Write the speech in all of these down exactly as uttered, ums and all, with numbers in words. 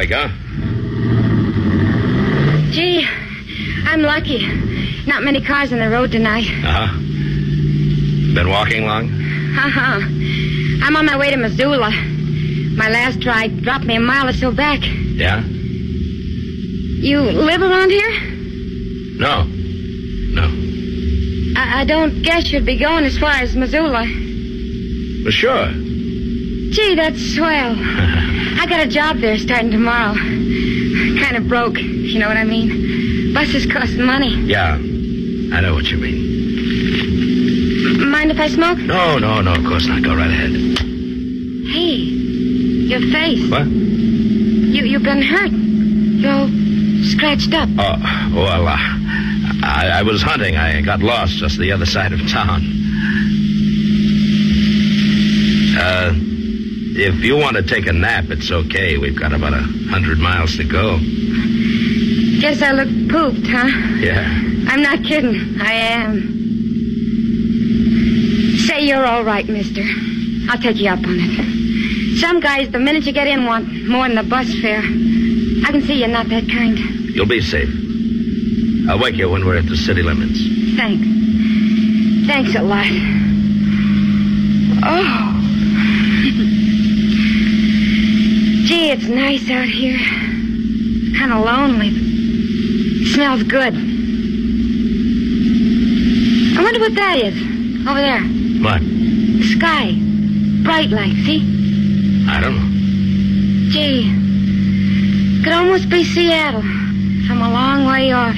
traffic, huh? Gee, I'm lucky. Not many cars on the road tonight. Uh-huh. Been walking long? Uh-huh. I'm on my way to Missoula. My last ride dropped me a mile or so back. Yeah? You live around here? No. No. I, I don't guess you'd be going as far as Missoula. Well, sure. Gee, that's swell. I got a job there starting tomorrow. Kind of broke, if you know what I mean. Buses cost money. Yeah, I know what you mean. M- mind if I smoke? No, no, no, of course not. Go right ahead. Hey, your face. What? You, you've been hurt. You're all scratched up. Oh, well, uh, I, I was hunting. I got lost just the other side of town. Uh, if you want to take a nap, it's okay. We've got about a hundred miles to go. Guess I look pooped, huh? Yeah. I'm not kidding. I am. Say you're all right, mister. I'll take you up on it. Some guys, the minute you get in, want more than the bus fare. I can see you're not that kind. You'll be safe. I'll wake you when we're at the city limits. Thanks. Thanks a lot. Oh. Gee, it's nice out here. Kind of lonely. It smells good. I wonder what that is. Over there. What? The sky. Bright light, see? I don't know. Gee. Could almost be Seattle. From a long way off.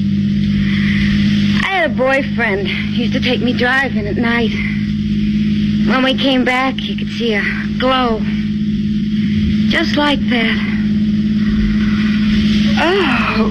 I had a boyfriend. He used to take me driving at night. When we came back, you could see a glow. Just like that. Oh.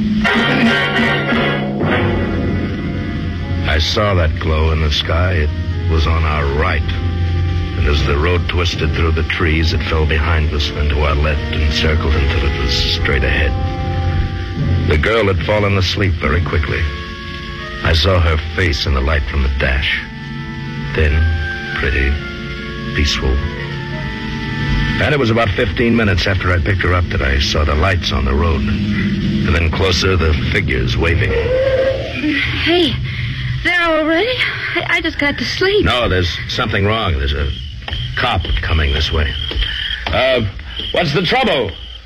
I saw that glow in the sky. It was on our right. And as the road twisted through the trees, it fell behind us, then to our left and circled until it was straight ahead. The girl had fallen asleep very quickly. I saw her face in the light from the dash. Thin, pretty, peaceful. And it was about fifteen minutes after I picked her up that I saw the lights on the road. And then closer, the figures waving. Hey, there already? I, I just got to sleep. No, there's something wrong. There's a cop coming this way. Uh, what's the trouble?